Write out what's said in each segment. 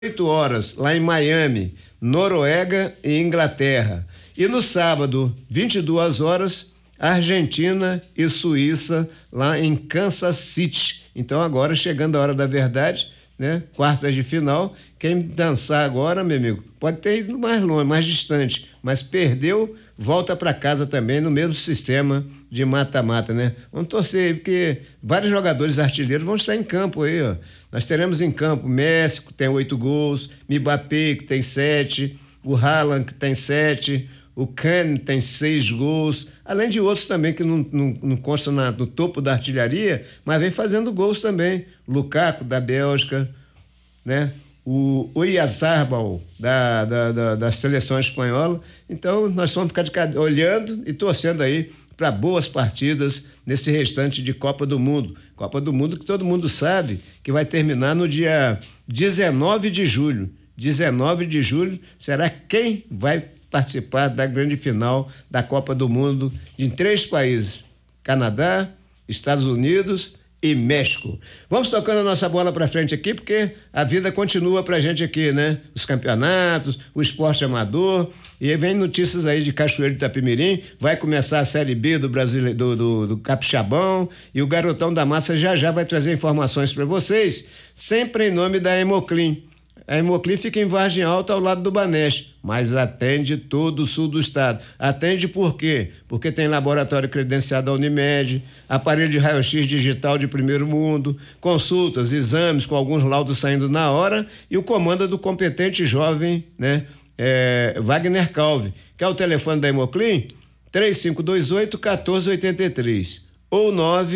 8 horas, lá em Miami, Noruega e Inglaterra. E no sábado, 22 horas, Argentina e Suíça, lá em Kansas City. Então, agora, chegando a hora da verdade, né? Quartas de final. Quem dançar agora, meu amigo, pode ter ido mais longe, mais distante, mas perdeu, volta para casa também no mesmo sistema de mata-mata, né? Vamos torcer aí, porque vários jogadores artilheiros vão estar em campo aí, ó. Nós teremos em campo Messi, que tem 8 gols, Mbappé, que tem 7, o Haaland, que tem 7, o Kane tem 6 gols, além de outros também que não constam no topo da artilharia, mas vem fazendo gols também. Lukaku, da Bélgica, né? O Oyarzabal da seleção espanhola. Então nós vamos ficar olhando e torcendo aí para boas partidas nesse restante de Copa do Mundo. Copa do Mundo que todo mundo sabe que vai terminar no dia 19 de julho. 19 de julho será quem vai participar da grande final da Copa do Mundo em 3 países: Canadá, Estados Unidos e México. Vamos tocando a nossa bola para frente aqui, porque a vida continua pra gente aqui, né? Os campeonatos, o esporte amador, e aí vem notícias aí de Cachoeiro de Itapemirim, vai começar a Série B do Brasil, do Capixabão, e o Garotão da Massa já vai trazer informações para vocês, sempre em nome da Hemoclin. A Hemoclin fica em Vargem Alta, ao lado do Banespa, mas atende todo o sul do estado. Atende por quê? Porque tem laboratório credenciado da Unimed, aparelho de raio-x digital de primeiro mundo, consultas, exames com alguns laudos saindo na hora e o comando do competente jovem, né? Wagner Calvi, que é o telefone da Hemoclin, 3528-1483 ou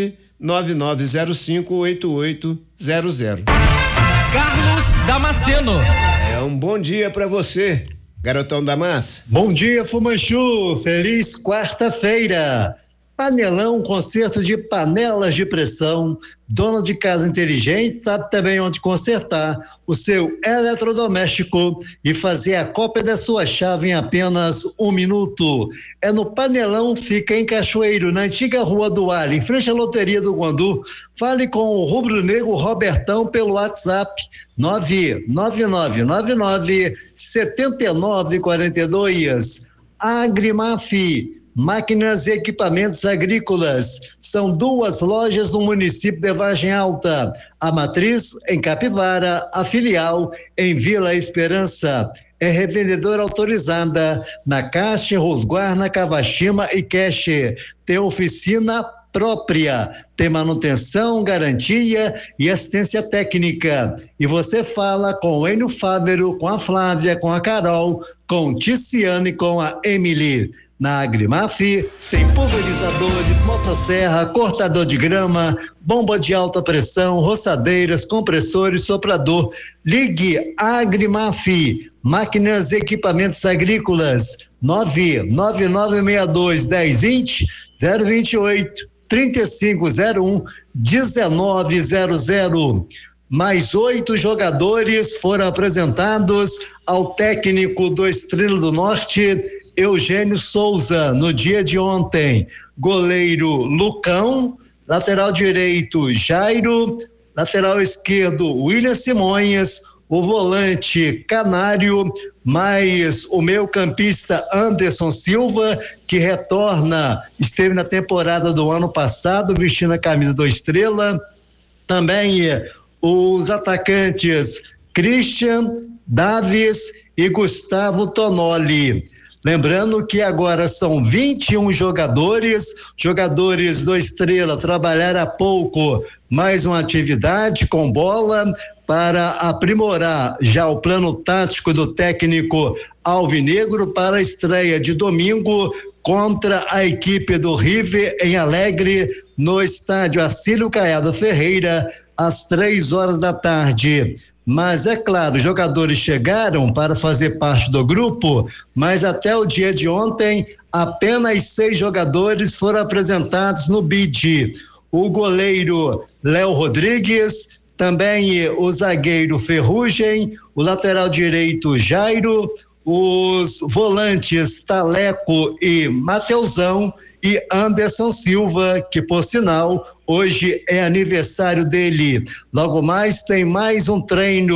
99905-8800. Carlos Damasceno. Um bom dia para você, Garotão da Massa. Bom dia, Fumanchu. Feliz quarta-feira. Panelão, conserto de panelas de pressão. Dona de casa inteligente sabe também onde consertar o seu eletrodoméstico e fazer a cópia da sua chave em apenas 1 minuto. É no Panelão, fica em Cachoeiro, na antiga Rua do Ar, em frente à Loteria do Guandu. Fale com o rubro-negro Robertão pelo WhatsApp 999997942. Agrimaf, máquinas e equipamentos agrícolas. São 2 lojas no município de Vargem Alta. A matriz em Capivara, a filial em Vila Esperança. É revendedora autorizada na Caixa, Rosguarna, Kawashima e Cash. Tem oficina própria, tem manutenção, garantia e assistência técnica. E você fala com o Enio Fávero, com a Flávia, com a Carol, com o Ticiano e com a Emily. Na Agrimaf tem pulverizadores, motosserra, cortador de grama, bomba de alta pressão, roçadeiras, compressores, soprador. Ligue Agrimaf, máquinas e equipamentos agrícolas, 999621020 028 3501 1900. Mais 8 jogadores foram apresentados ao técnico do Estrela do Norte, Eugênio Souza, no dia de ontem. Goleiro Lucão, lateral direito Jairo, lateral esquerdo William Simões, o volante Canário, mais o meio-campista Anderson Silva, que retorna, esteve na temporada do ano passado vestindo a camisa do Estrela. Também os atacantes Christian, Davis e Gustavo Tonoli. Lembrando que agora são 21 jogadores do Estrela trabalharam há pouco mais uma atividade com bola para aprimorar já o plano tático do técnico alvinegro para a estreia de domingo contra a equipe do River em Alegre, no estádio Acílio Caiado Ferreira, às 15h. Mas é claro, os jogadores chegaram para fazer parte do grupo, mas até o dia de ontem apenas 6 jogadores foram apresentados no BID. O goleiro Léo Rodrigues, também o zagueiro Ferrugem, o lateral direito Jairo, os volantes Taleco e Mateusão e Anderson Silva, que por sinal hoje é aniversário dele. Logo mais tem mais um treino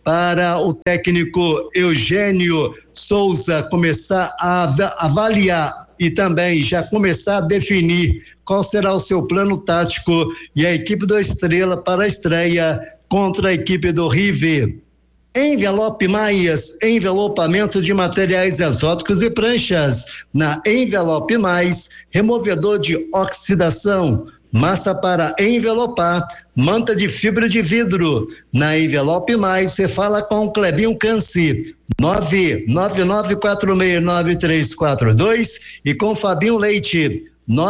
para o técnico Eugênio Souza começar a avaliar e também já começar a definir qual será o seu plano tático e a equipe do Estrela para a estreia contra a equipe do River. Envelope Mais, envelopamento de materiais exóticos e pranchas. Na Envelope Mais, removedor de oxidação, massa para envelopar, manta de fibra de vidro. Na Envelope Mais, você fala com o Clebinho Canci, 999469342 e com Fabinho Leite,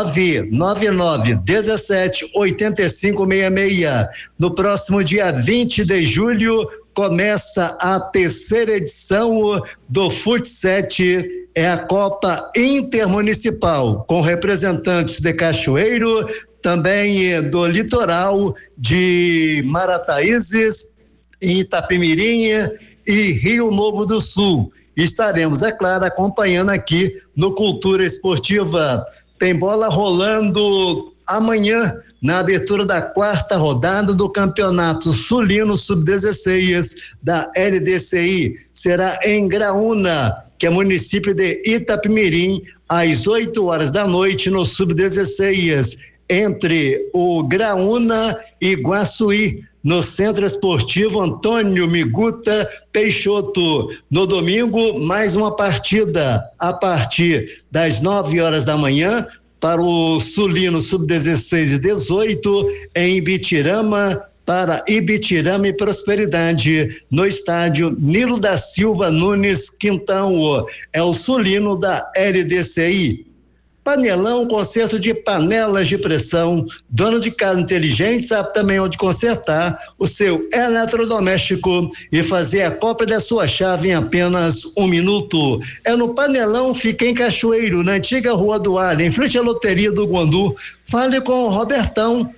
999-17-8566. No próximo dia 20 de julho, começa a terceira edição do Fut7, é a Copa Intermunicipal, com representantes de Cachoeiro, também do litoral de Marataízes, Itapemirim e Rio Novo do Sul. Estaremos, é claro, acompanhando aqui no Cultura Esportiva. Tem bola rolando amanhã na abertura da 4ª rodada do Campeonato Sulino Sub-16 da LDCI. Será em Graúna, que é município de Itapemirim, às 8 da noite no Sub-16, entre o Graúna e Guaçuí, no Centro Esportivo Antônio Miguta Peixoto. No domingo, mais uma partida a partir das 9 da manhã para o Sulino Sub-16 e 18 em Ibitirama, para Ibitirama e Prosperidade, no estádio Nilo da Silva Nunes Quintão. É o Sulino da LDCI. Panelão, conserto de panelas de pressão. Dono de casa inteligente sabe também onde consertar o seu eletrodoméstico e fazer a cópia da sua chave em apenas 1 minuto. É no Panelão, fica em Cachoeiro, na antiga Rua do Ar, em frente à loteria do Guandu. Fale com o Robertão,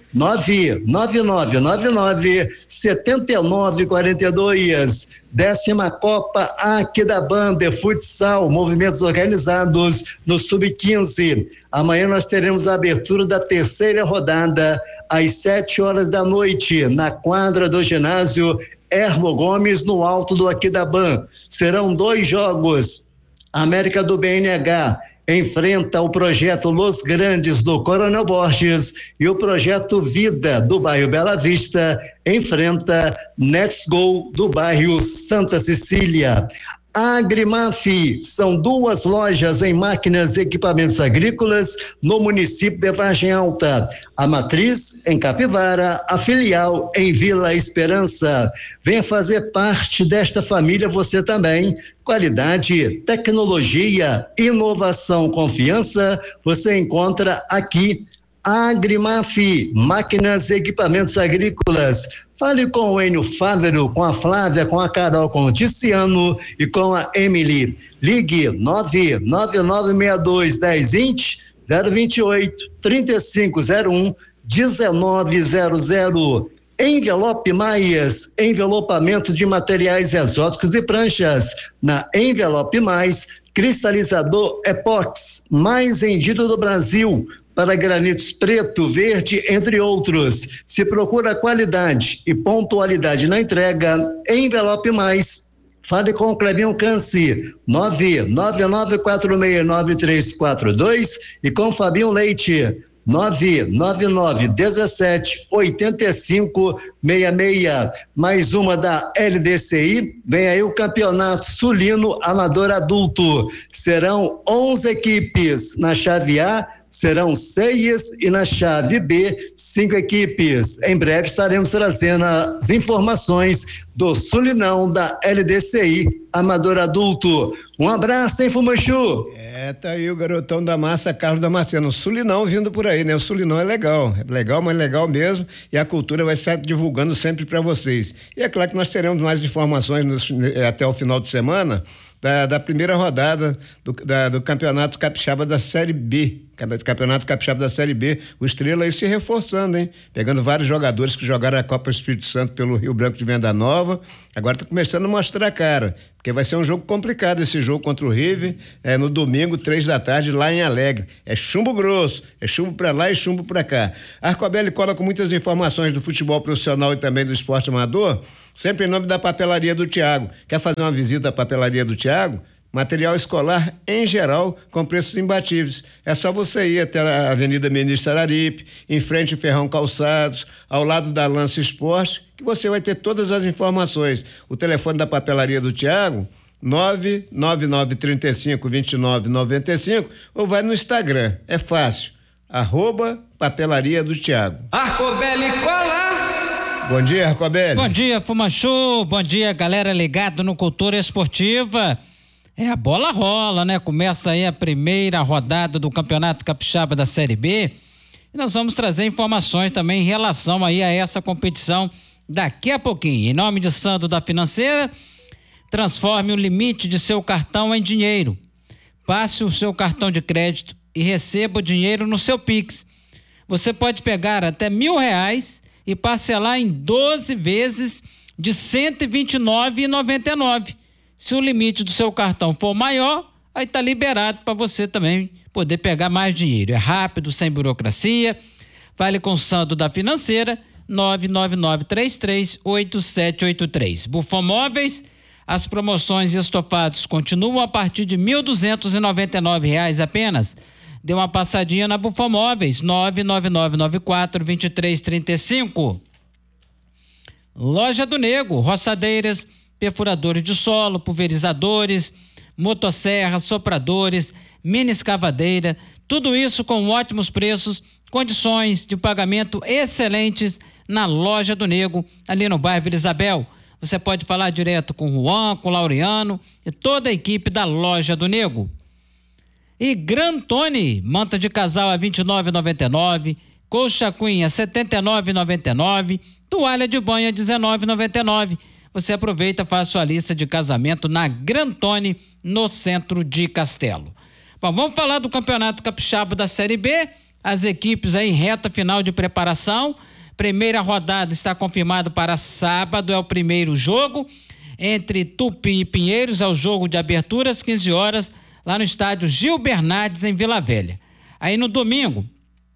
999-7942. 10ª Copa Aquidabam de Futsal, movimentos organizados no Sub-15. Amanhã nós teremos a abertura da terceira rodada às 7 da noite na quadra do ginásio Hermo Gomes, no alto do Aquidabam. Serão 2 jogos. América do BNH enfrenta o projeto Los Grandes do Coronel Borges e o projeto Vida do bairro Bela Vista enfrenta Let's Go do bairro Santa Cecília. Agrimaf, são 2 lojas em máquinas e equipamentos agrícolas no município de Vargem Alta. A matriz em Capivara, a filial em Vila Esperança. Venha fazer parte desta família você também. Qualidade, tecnologia, inovação, confiança, você encontra aqui. Agrimaf, máquinas e equipamentos agrícolas. Fale com o Enio Fávero, com a Flávia, com a Carol, com o Ticiano e com a Emily. Ligue 999621020 028 3501 1900. Envelope Mais, envelopamento de materiais exóticos e pranchas. Na Envelope Mais, cristalizador epóxi mais vendido do Brasil, para granitos preto, verde, entre outros. Se procura qualidade e pontualidade na entrega, Envelope Mais. Fale com o Clebinho Canci, 999469342 e com Fabinho Leite, 999-17-8566. Mais uma da LDCI, vem aí o Campeonato Sulino Amador Adulto. Serão 11 equipes na chave A, serão 6 e na chave B, 5 equipes. Em breve estaremos trazendo as informações do Sulinão da LDCI Amador Adulto. Um abraço, hein, Fumanchu? Tá aí o garotão da massa, Carlos Damasceno. O Sulinão vindo por aí, né? O Sulinão é legal, mas legal mesmo, e a cultura vai estar divulgando sempre para vocês. E é claro que nós teremos mais informações até o final de semana da primeira rodada do Campeonato Capixaba da Série B, Campeonato Capixaba da Série B, o Estrela aí se reforçando, hein? Pegando vários jogadores que jogaram a Copa Espírito Santo pelo Rio Branco de Venda Nova, agora tá começando a mostrar a cara, porque vai ser um jogo complicado esse jogo contra o River, no domingo, 15h, lá em Alegre. É chumbo grosso, é chumbo pra lá e chumbo pra cá. Arcobelli cola com muitas informações do futebol profissional e também do esporte amador, sempre em nome da Papelaria do Tiago. Quer fazer uma visita à Papelaria do Tiago? Material escolar em geral com preços imbatíveis. É só você ir até a Avenida Ministro Araripe, em frente ao Ferrão Calçados, ao lado da Lance Esporte, que você vai ter todas as informações. O telefone da Papelaria do Tiago, 999352995, ou vai no Instagram. É fácil. @Papelaria do Tiago. Arcobelli cola! Bom dia, Arcobelli. Bom dia, Fumanchu. Bom dia, galera ligada no Cultura Esportiva. A bola rola, né? Começa aí a primeira rodada do Campeonato Capixaba da Série B. E nós vamos trazer informações também em relação aí a essa competição daqui a pouquinho. Em nome de Sandro da Financeira, transforme o limite de seu cartão em dinheiro. Passe o seu cartão de crédito e receba o dinheiro no seu Pix. Você pode pegar até R$1.000 e parcelar em 12 vezes de R$ 129,99. Se o limite do seu cartão for maior, aí tá liberado para você também poder pegar mais dinheiro. É rápido, sem burocracia. Fale com o Sandro da Financeira, 999338783. Buffon Móveis, as promoções e estofados continuam a partir de R$ 1.299 apenas. Dê uma passadinha na Buffon Móveis, 99994-2335. Loja do Nego, roçadeiras, perfuradores de solo, pulverizadores, motosserras, sopradores, mini escavadeira, tudo isso com ótimos preços, condições de pagamento excelentes na Loja do Nego, ali no bairro Vila Isabel. Você pode falar direto com o Juan, com o Laureano e toda a equipe da Loja do Nego. E Gran Tony, manta de casal a R$ 29,99, colcha queen a R$ 79,99, toalha de banho a R$ 19,99. Você aproveita e faz sua lista de casamento na Gran Tony, no centro de Castelo. Bom, vamos falar do Campeonato Capixaba da Série B. As equipes aí em reta final de preparação. Primeira rodada está confirmada para sábado, é o primeiro jogo entre Tupi e Pinheiros, é o jogo de abertura às 15 horas, lá no estádio Gil Bernardes, em Vila Velha. Aí no domingo,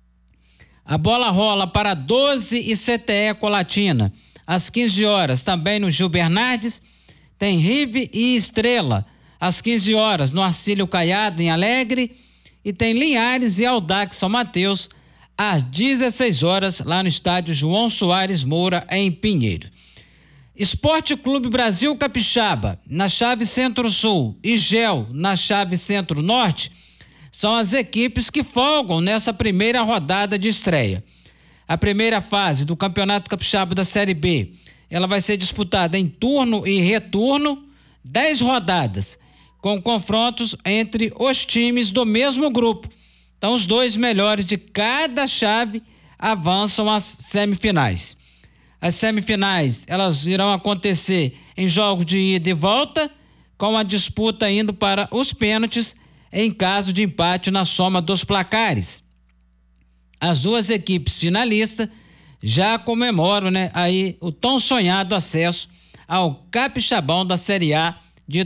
a bola rola para 12 e CTE Colatina. Às 15 horas, também no Gil Bernardes, tem Rive e Estrela. Às 15 horas, no Arcílio Caiado, em Alegre. E tem Linhares e Audax São Mateus, às 16 horas, lá no estádio João Soares Moura, em Pinheiro. Esporte Clube Brasil Capixaba, na chave Centro-Sul, e GEL, na chave Centro-Norte, são as equipes que folgam nessa primeira rodada de estreia. A primeira fase do Campeonato Capixaba da Série B, ela vai ser disputada em turno e retorno, 10 rodadas, com confrontos entre os times do mesmo grupo. Então, os 2 melhores de cada chave avançam às semifinais. As semifinais, elas irão acontecer em jogos de ida e volta, com a disputa indo para os pênaltis em caso de empate na soma dos placares. As 2 equipes finalistas já comemoram, aí o tão sonhado acesso ao Capixabão da Série A de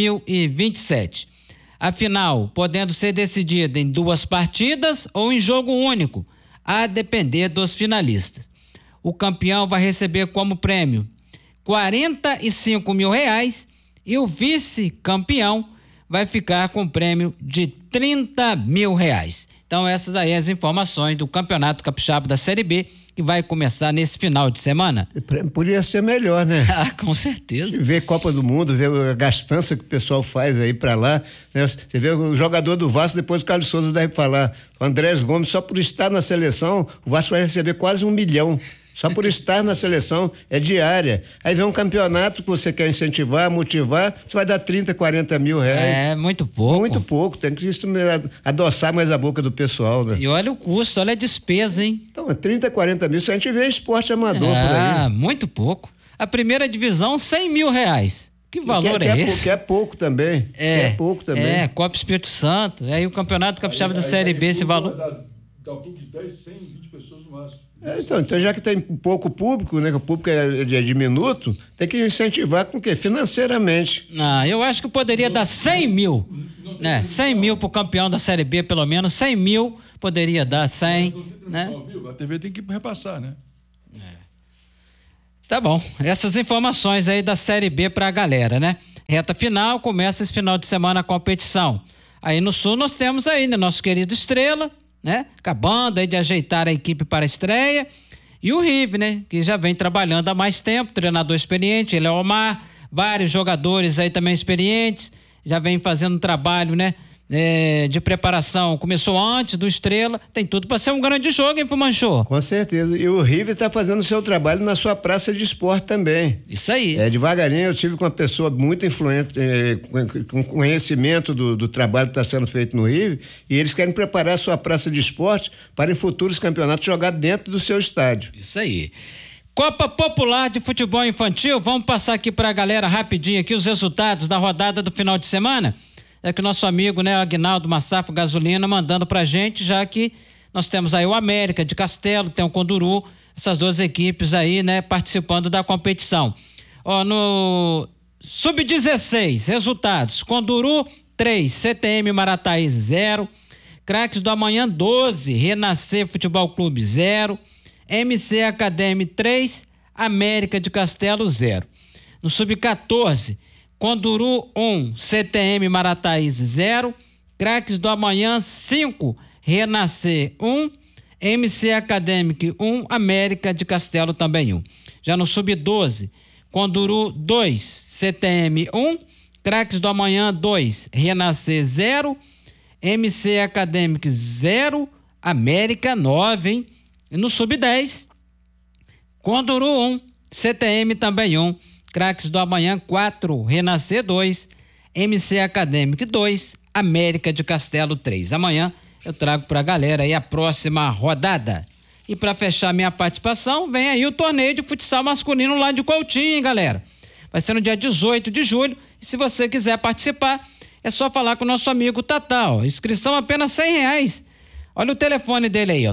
2027. A final podendo ser decidida em 2 partidas ou em jogo único, a depender dos finalistas. O campeão vai receber como prêmio R$45 mil e o vice-campeão vai ficar com prêmio de R$30 mil. Então essas aí as informações do Campeonato Capixaba da Série B, que vai começar nesse final de semana. Podia ser melhor, né? Ah, com certeza. Ver Copa do Mundo, ver a gastança que o pessoal faz aí pra lá, né? Você vê o jogador do Vasco, depois o Carlos Souza deve falar, o Andrés Gomes, só por estar na seleção, o Vasco vai receber quase R$1 milhão. Só por estar na seleção, é diária. Aí vem um campeonato que você quer incentivar, motivar, você vai dar 30, 40 mil reais. É, muito pouco. Muito pouco, tem que adoçar mais a boca do pessoal, né? E olha o custo, olha a despesa, hein? Então, 30, 40 mil, isso a gente vê esporte amador por aí. Ah, muito pouco. A primeira divisão, R$100 mil. Que valor é esse? Que é pouco também. É pouco também. Copa Espírito Santo. Aí o Campeonato Capixaba da Série B, esse valor... Dá um público de 10, 100, 20 pessoas no máximo. Então, já que tem pouco público, né, que o público é diminuto, tem que incentivar com o quê? Financeiramente. Eu acho que poderia dar 100 mil. 100 mil pro campeão da Série B, pelo menos. 100 mil poderia dar, 100. Né? A TV tem que repassar, né? Tá bom. Essas informações aí da Série B pra galera, né? Reta final, começa esse final de semana a competição. Aí no Sul nós temos aí, né, nosso querido Estrela, né? Acabando aí de ajeitar a equipe para a estreia. E o Ribe, né? Que já vem trabalhando há mais tempo, treinador experiente, ele é o Omar, vários jogadores aí também experientes, já vem fazendo trabalho, né? De preparação, começou antes do Estrela, tem tudo para ser um grande jogo, hein, Fumanchô? Com certeza, e o River está fazendo o seu trabalho na sua praça de esporte também. Isso aí. Devagarinho eu tive com uma pessoa muito influente, com conhecimento do trabalho que está sendo feito no River, e eles querem preparar a sua praça de esporte para em futuros campeonatos jogar dentro do seu estádio. Isso aí. Copa Popular de Futebol Infantil, vamos passar aqui para a galera rapidinho aqui os resultados da rodada do final de semana. É que o nosso amigo, né, Aguinaldo Massafo Gasolina, mandando pra gente, já que nós temos aí o América de Castelo, tem o Conduru, essas duas equipes aí, né, participando da competição. No Sub-16, resultados: Conduru 3, CTM Marataízes 0, Craques do Amanhã 12, Renascer Futebol Clube 0, MC Academy 3, América de Castelo 0. No Sub-14, Conduru 1, CTM Marataízes 0, Craques do Amanhã 5, Renascer 1, MC Academic 1, América de Castelo também 1. Já no Sub-12, Conduru 2, CTM 1, Craques do Amanhã 2, Renascer 0, MC Academic 0, América 9, hein? E no Sub-10, Conduru 1, CTM também 1, Craques do Amanhã 4, Renascer 2, MC Academic 2, América de Castelo 3. Amanhã eu trago pra galera aí a próxima rodada. E para fechar minha participação, vem aí o torneio de futsal masculino lá de Coutinho, hein, galera? Vai ser no dia 18 de julho, e se você quiser participar, é só falar com o nosso amigo Tatá, ó. Inscrição apenas R$100. Olha o telefone dele aí, ó,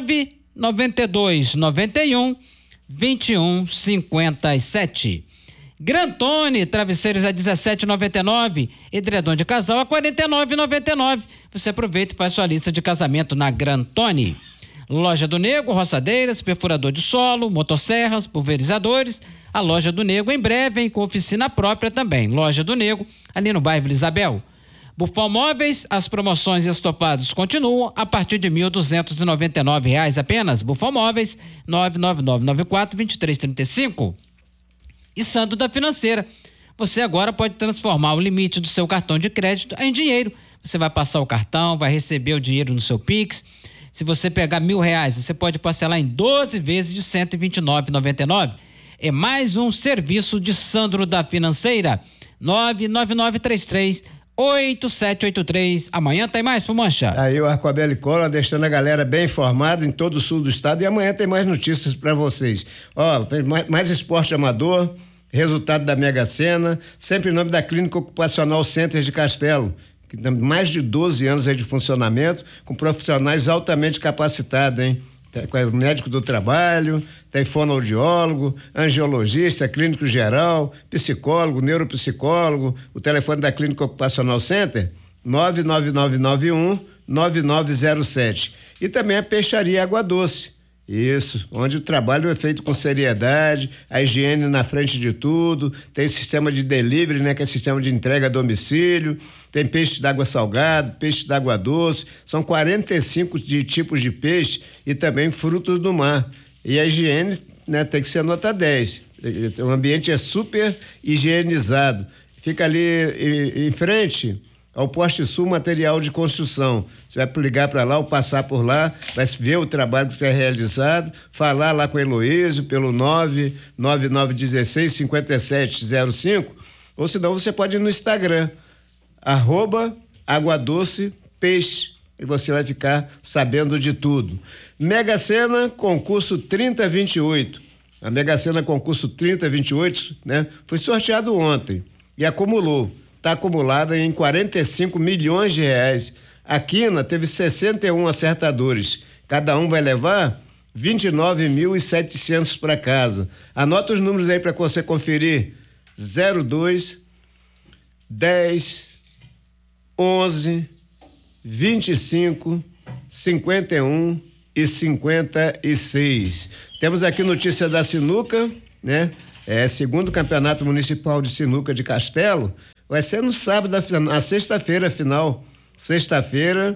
99291 2157. Grantone, travesseiros a 17,99, edredom de casal a 49,99. Você aproveita e faz sua lista de casamento na Grantone. Loja do Nego, roçadeiras, perfurador de solo, motosserras, pulverizadores. A Loja do Nego em breve, hein, com oficina própria também. Loja do Nego, ali no bairro Isabel. Bufão Móveis, as promoções e estofados continuam a partir de R$ 1.299 apenas. Bufão Móveis, 99994-2335. E Santo da Financeira, você agora pode transformar o limite do seu cartão de crédito em dinheiro. Você vai passar o cartão, vai receber o dinheiro no seu Pix. Se você pegar R$1.000, você pode parcelar em 12 vezes de R$ 129,99. É mais um serviço de Sandro da Financeira. 99933-8783. Amanhã tem mais, Fumancha. Aí o Arcoabel e Cola deixando a galera bem informada em todo o sul do estado, e amanhã tem mais notícias para vocês. Mais esporte amador, resultado da Mega Sena, sempre em nome da Clínica Ocupacional Center de Castelo, que tem mais de 12 anos aí de funcionamento, com profissionais altamente capacitados, hein? Tem médico do trabalho, tem fonoaudiólogo, angiologista, clínico geral, psicólogo, neuropsicólogo. O telefone da Clínica Ocupacional Center, 99991-9907. E também a Peixaria Água Doce. Isso, onde o trabalho é feito com seriedade, a higiene na frente de tudo, tem sistema de delivery, né, que é sistema de entrega a domicílio, tem peixe d'água salgado, peixe d'água doce, são 45 tipos de peixe e também frutos do mar. E a higiene, né, tem que ser nota 10. O ambiente é super higienizado. Fica ali em frente ao Poste Sul Material de Construção. Você vai ligar para lá ou passar por lá, vai ver o trabalho que é realizado, falar lá com o Heloísio pelo 99916-5705, ou senão você pode ir no Instagram, @aguadocepeixe, e você vai ficar sabendo de tudo. Mega Sena, concurso 3028. A Mega Sena concurso 3028, né, foi sorteado ontem. e acumulou. Está acumulada em 45 milhões de reais. A Quina teve 61 acertadores. Cada um vai levar 29.700 para casa. Anota os números aí para você conferir. 02, 10, 11, 25, 51 e 56. Temos aqui notícia da sinuca, né? Segundo Campeonato Municipal de Sinuca de Castelo, vai ser no sábado, na sexta-feira final. Sexta-feira,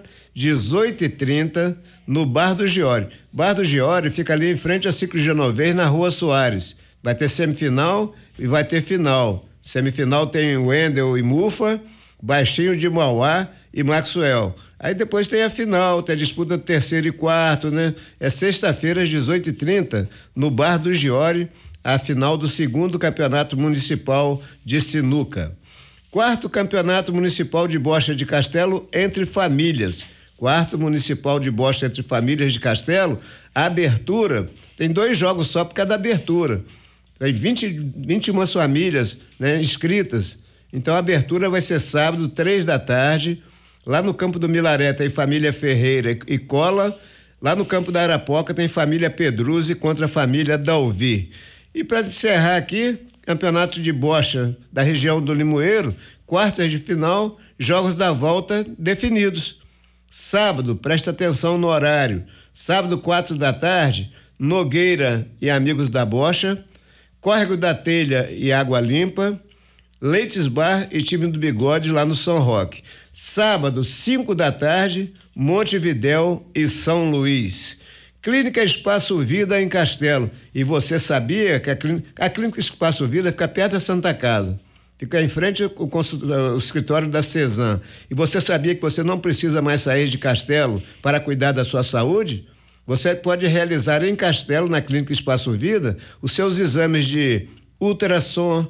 18h30, no Bar do Giori. Bar do Giori fica ali em frente a Ciclo Genovês, na Rua Soares. Vai ter semifinal e vai ter final. Semifinal tem Wendel e Mufa, Baixinho de Mauá e Maxwell. Aí depois tem a final, tem a disputa do terceiro e quarto, né? É sexta-feira, às 18h30, no Bar do Giori, a final do 2º Campeonato Municipal de Sinuca. 4º Campeonato Municipal de Bocha de Castelo entre famílias. 4º Municipal de Bocha entre famílias de Castelo, a abertura, tem 2 jogos só por cada abertura. Tem 21 famílias, né, inscritas. Então a abertura vai ser sábado, 3h, lá no Campo do Milaré tem família Ferreira e Cola, lá no Campo da Arapoca tem família Pedruzzi contra a família Dalvi. E para encerrar aqui, Campeonato de Bocha da região do Limoeiro, quartas de final, jogos da volta definidos. Sábado, presta atenção no horário, sábado 4h, Nogueira e Amigos da Bocha, Córrego da Telha e Água Limpa, Leites Bar e Time do Bigode lá no São Roque. Sábado, 5h, Montevidéu e São Luís. Clínica Espaço Vida em Castelo. E você sabia que a Clínica Espaço Vida fica perto da Santa Casa? Fica em frente ao escritório da Cezan. E você sabia que você não precisa mais sair de Castelo para cuidar da sua saúde? Você pode realizar em Castelo, na Clínica Espaço Vida, os seus exames de ultrassom,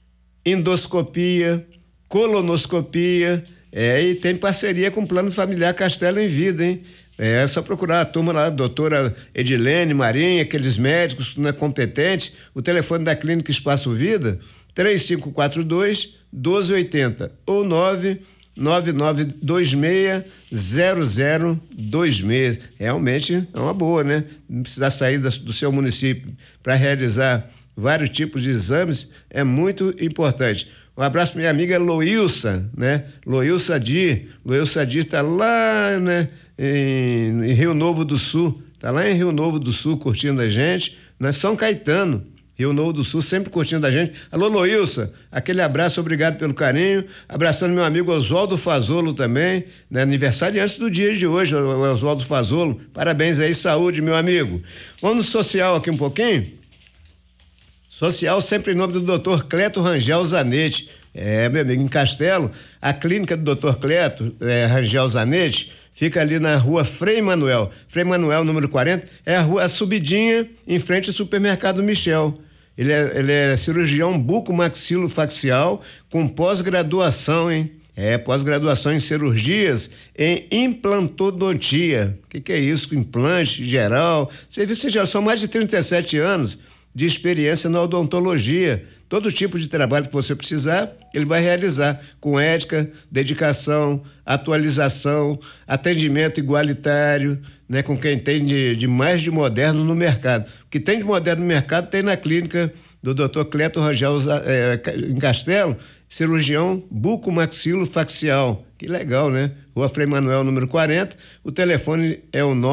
endoscopia, colonoscopia, e tem parceria com o Plano Familiar Castelo em Vida, hein? É só procurar a turma lá, a doutora Edilene Marinha, aqueles médicos, né, competentes. O telefone da Clínica Espaço Vida, 3542-1280 ou 99926-0026. Realmente é uma boa, né? Não precisar sair do seu município para realizar vários tipos de exames é muito importante. Um abraço para minha amiga Loilsa, né? Loilsa Di está lá, né? Em Rio Novo do Sul, está lá em Rio Novo do Sul curtindo a gente, né? São Caetano, Rio Novo do Sul, sempre curtindo a gente. Alô, Loilsa, aquele abraço, obrigado pelo carinho. Abraçando meu amigo Oswaldo Fazolo também, né? Aniversário antes do dia de hoje, o Oswaldo Fazolo. Parabéns aí, saúde, meu amigo. Vamos no social aqui um pouquinho? Social sempre em nome do Dr. Cleto Rangel Zanetti. Meu amigo, em Castelo, a clínica do Dr. Cleto Rangel Zanetti fica ali na rua Frei Manuel. Frei Manuel, número 40, é a subidinha em frente ao supermercado Michel. Ele é cirurgião bucomaxilofacial com pós-graduação, hein? Pós-graduação em cirurgias em implantodontia. O que é isso? Implante geral. Serviço geral, são mais de 37 anos de experiência na odontologia. Todo tipo de trabalho que você precisar, ele vai realizar com ética, dedicação, atualização, atendimento igualitário, né, com quem tem de mais de moderno no mercado. O que tem de moderno no mercado tem na clínica do Dr. Cleto Rangel em Castelo, cirurgião bucomaxilofacial. Que legal, né? Rua Frei Manuel, número 40. O telefone é o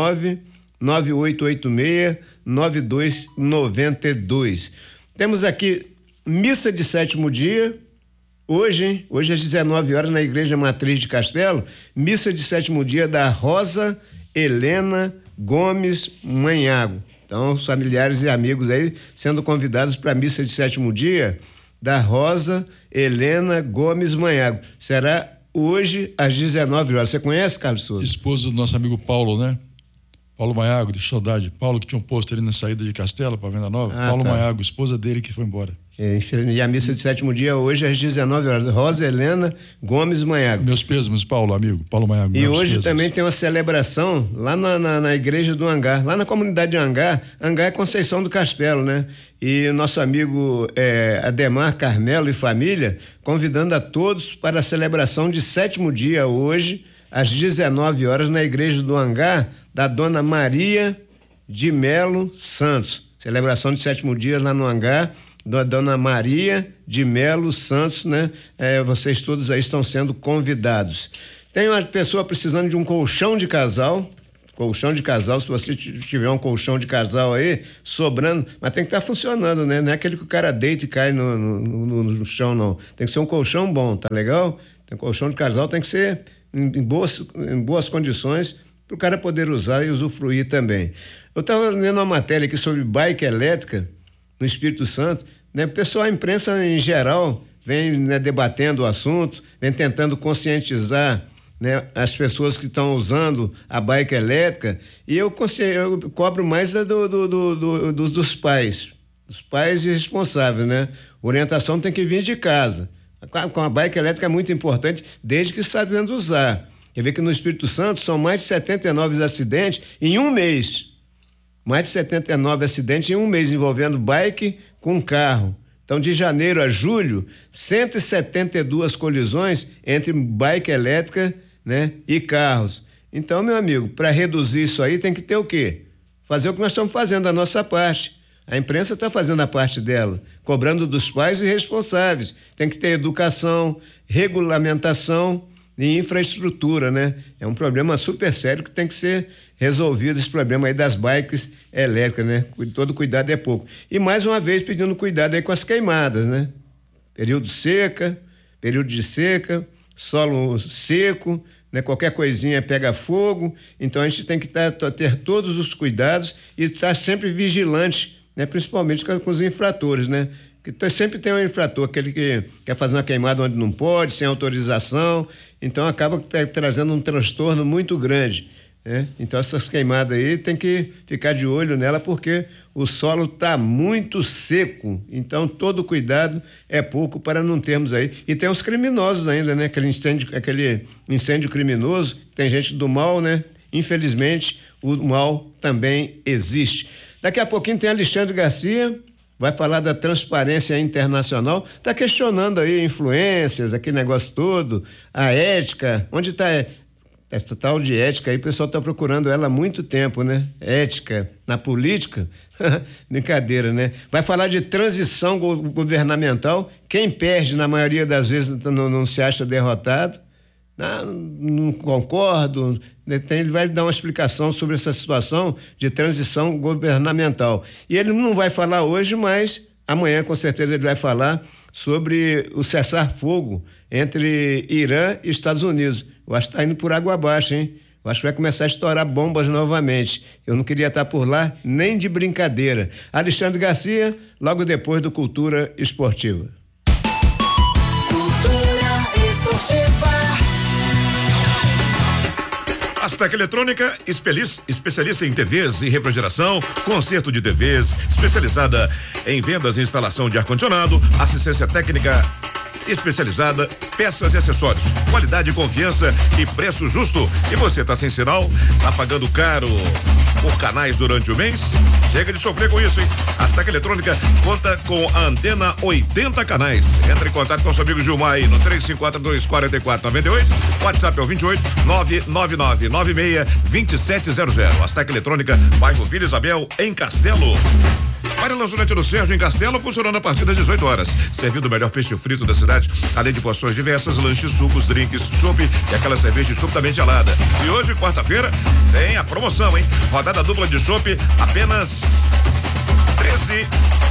99886-9292. Temos aqui missa de 7º dia, hoje, hein? Hoje às 19h na Igreja Matriz de Castelo, missa de 7º dia da Rosa Helena Gomes Manhago. Então, os familiares e amigos aí sendo convidados para a missa de 7º dia da Rosa Helena Gomes Manhago. Será hoje às 19h. Você conhece, Carlos Souza? Esposa do nosso amigo Paulo, né? Paulo Manhago, de saudade. Paulo que tinha um posto ali na saída de Castelo para Venda Nova. Paulo Maiago, esposa dele que foi embora. E a missa de sétimo dia hoje às 19 horas. Rosa Helena Gomes Manhago. Meus pêsames, Paulo, amigo. Paulo Manhago. E hoje também tem uma celebração lá na igreja do Hangar, lá na comunidade de Hangar. Hangar é Conceição do Castelo, né? E o nosso amigo Ademar Carmelo e família convidando a todos para a celebração de sétimo dia hoje, às 19 horas, na igreja do Hangar, da Dona Maria de Melo Santos. Celebração de sétimo dia lá no Hangar, da Dona Maria de Melo Santos, né? Vocês todos aí estão sendo convidados. Tem uma pessoa precisando de um colchão de casal. Se você tiver um colchão de casal aí, sobrando, mas tem que estar funcionando, né? Não é aquele que o cara deita e cai no chão, não. Tem que ser um colchão bom, tá legal? Tem um colchão de casal, tem que ser em boas condições para o cara poder usar e usufruir também. Eu estava lendo uma matéria aqui sobre bike elétrica no Espírito Santo, né? O pessoal, a imprensa em geral, vem, né, debatendo o assunto, vem tentando conscientizar, né, as pessoas que estão usando a bike elétrica, e eu cobro mais dos pais e responsáveis, né? Orientação tem que vir de casa. Com a bike elétrica é muito importante, desde que sabendo usar. Quer ver que no Espírito Santo são mais de 79 acidentes em um mês. Mais de 79 acidentes em um mês envolvendo bike com carro. Então, de janeiro a julho, 172 colisões entre bike elétrica, né, e carros. Então, meu amigo, para reduzir isso aí tem que ter o quê? Fazer o que nós estamos fazendo, a nossa parte. A imprensa está fazendo a parte dela, cobrando dos pais e responsáveis. Tem que ter educação, regulamentação e infraestrutura, né? É um problema super sério que tem que ser resolvido, esse problema aí das bikes elétricas, né? Todo cuidado é pouco. E mais uma vez pedindo cuidado aí com as queimadas, né? Período de seca, solo seco, né? Qualquer coisinha pega fogo. Então a gente tem que ter todos os cuidados e estar sempre vigilante, né? Principalmente com os infratores, né? Que sempre tem um infrator, aquele que quer fazer uma queimada onde não pode, sem autorização, então acaba trazendo um transtorno muito grande, né? Então essas queimadas aí tem que ficar de olho nela, porque o solo está muito seco, então todo cuidado é pouco para não termos aí. E tem os criminosos ainda, né? Aquele incêndio criminoso, tem gente do mal, né? Infelizmente o mal também existe. Daqui a pouquinho tem Alexandre Garcia, vai falar da transparência internacional, está questionando aí influências, aquele negócio todo, a ética, onde está essa tal de ética aí? O pessoal está procurando ela há muito tempo, né? Ética na política, brincadeira, né? Vai falar de transição governamental, quem perde na maioria das vezes não se acha derrotado. Não concordo. Ele vai dar uma explicação sobre essa situação de transição governamental. E ele não vai falar hoje, mas amanhã com certeza ele vai falar sobre o cessar-fogo entre Irã e Estados Unidos. Eu acho que está indo por água abaixo, hein? Eu acho que vai começar a estourar bombas novamente. Eu não queria estar por lá nem de brincadeira. Alexandre Garcia, logo depois do Cultura Esportiva. Cultura Esportiva. Astec Eletrônica, especialista em TVs e refrigeração, conserto de TVs, especializada em vendas e instalação de ar-condicionado, assistência técnica especializada, peças e acessórios, qualidade, confiança e preço justo. E você tá sem sinal? Tá pagando caro por canais durante o mês? Chega de sofrer com isso, hein? A Astec Eletrônica conta com a antena 80 canais. Entre em contato com o seu amigo Gilmar aí no 3542-4498. WhatsApp é o 28 999962700. Astec Eletrônica, bairro Vila Isabel, em Castelo. Para o lançamento do Sérgio em Castelo, funcionando a partir das 18 horas. Servindo o melhor peixe frito da cidade, além de porções diversas, lanches, sucos, drinks, chopp e aquela cerveja subitamente gelada. E hoje, quarta-feira, tem a promoção, hein? Rodada dupla de chopp, apenas R$13.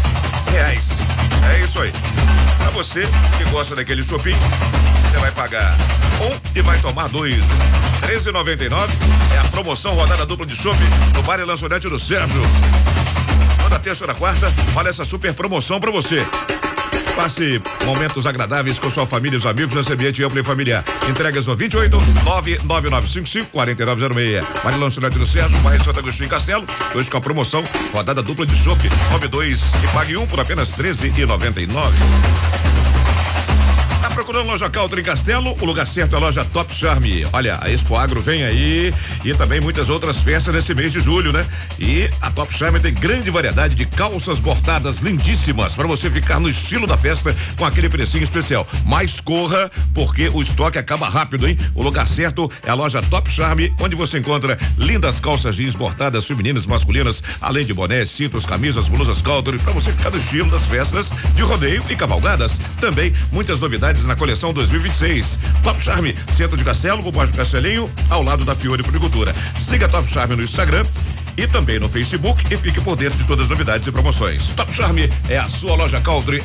É isso aí. Pra você que gosta daquele choppinho, você vai pagar um e vai tomar dois. R$13,99 é a promoção rodada dupla de chopp no bar e lançonete do Sérgio. Da terça ou da quarta, olha essa super promoção pra você. Passe momentos agradáveis com sua família e os amigos nesse ambiente amplo e familiar. Entregas no 28 99955 4906. Vale Lanchonete do Sérgio, bairro Santo Agostinho Castelo. Hoje com a promoção, rodada dupla de chopp. Come 2 e pague 1 por apenas R$13,99. Tá procurando loja Country em Castelo? O lugar certo é a loja Top Charme. Olha, a Expo Agro vem aí e também muitas outras festas nesse mês de julho, né? E a Top Charme tem grande variedade de calças bordadas lindíssimas para você ficar no estilo da festa com aquele precinho especial. Mas corra, porque o estoque acaba rápido, hein? O lugar certo é a loja Top Charme, onde você encontra lindas calças jeans bordadas femininas e masculinas, além de bonés, cintos, camisas, blusas Country, para você ficar no estilo das festas de rodeio e cavalgadas. Também muitas novidades na coleção 2026. Top Charme, Centro de Castelo, com o Baixo Castelinho, ao lado da Fiore Fruticultura. Siga Top Charme no Instagram e também no Facebook e fique por dentro de todas as novidades e promoções. Top Charme é a sua loja Country